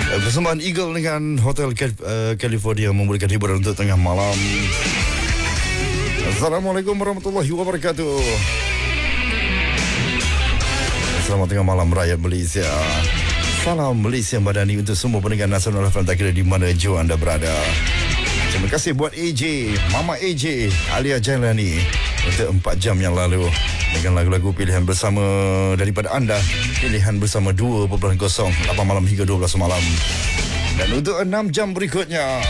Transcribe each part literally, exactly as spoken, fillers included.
Persembahan Eagle dengan Hotel California memberikan hiburan untuk tengah malam. Assalamualaikum warahmatullahi wabarakatuh. Selamat tengah malam rakyat Malaysia. Salam Malaysia Madani untuk semua pendengar nasional F M, tak kira di mana jua anda berada. Terima kasih buat A J, Mama A J, Alia Jailani untuk empat jam yang lalu dengan lagu-lagu pilihan bersama daripada anda. Pilihan bersama dua titik kosong lapan malam hingga dua belas malam. Dan untuk enam jam berikutnya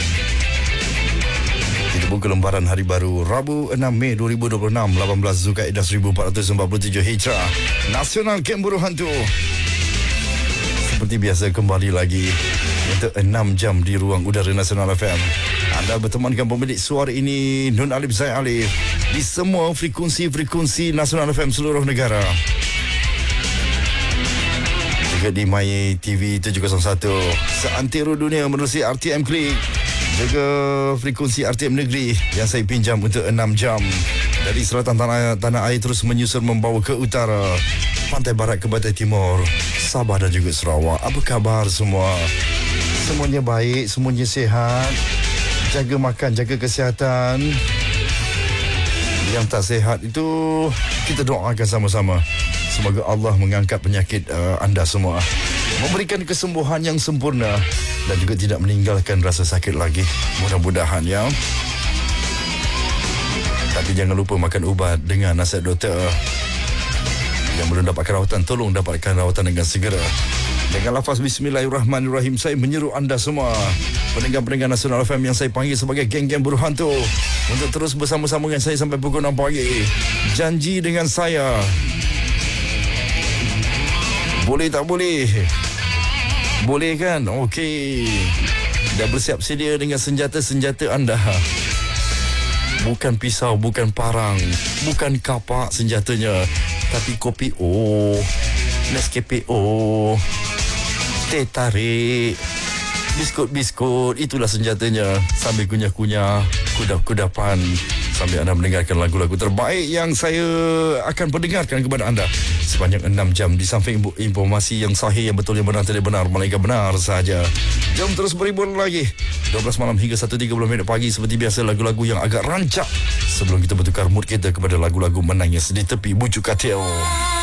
kita buka lembaran hari baru Rabu enam Mei dua ribu dua puluh enam, lapan belas Zulkaidah seribu empat ratus empat puluh tujuh Hijrah. Nasional Kem Buruh Hantu seperti biasa kembali lagi untuk enam jam di ruang udara Nasional F M. Anda bertemankan pemilik suara ini, Nun Alif Zai Alif, di semua frekuensi-frekuensi Nasional F M seluruh negara. Juga di My T V tujuh kosong satu, seantero dunia menerusi R T M Klik. Juga frekuensi R T M Negeri yang saya pinjam untuk enam jam. Dari selatan tanah, tanah air terus menyusur membawa ke utara, pantai barat ke pantai timur, Sabah dan juga Sarawak. Apa khabar semua? Semuanya baik, semuanya sihat. Jaga makan, jaga kesihatan. Yang tak sihat itu kita doakan sama-sama. Semoga Allah mengangkat penyakit uh, anda semua, memberikan kesembuhan yang sempurna dan juga tidak meninggalkan rasa sakit lagi. Mudah-mudahan ya. Tapi jangan lupa makan ubat dengan nasihat doktor. Yang belum dapatkan rawatan, tolong dapatkan rawatan dengan segera. Dengan lafaz Bismillahirrahmanirrahim, saya menyeru anda semua, pendengar-pendengar Nasional F M yang saya panggil sebagai geng-geng buruh hantu, untuk terus bersama-sama dengan saya sampai pukul enam pagi. Janji dengan saya. Boleh tak boleh? Boleh kan? Okey. Dah bersiap sedia dengan senjata-senjata anda. Bukan pisau, bukan parang, bukan kapak senjatanya, tapi kopi O, Nescafe O, teh tarik, biskut-biskut, itulah senjatanya. Sambil kunyah-kunyah, kudap-kudapan, sambil anda mendengarkan lagu-lagu terbaik yang saya akan perdengarkan kepada anda sepanjang enam jam. Di samping informasi yang sahih, yang betul, yang benar, tidak benar, melainkan benar sahaja. Jom terus berhibur lagi dua belas malam hingga satu tiga puluh minit pagi. Seperti biasa, lagu-lagu yang agak rancak sebelum kita bertukar mood kita kepada lagu-lagu menangis di tepi bujuk katil.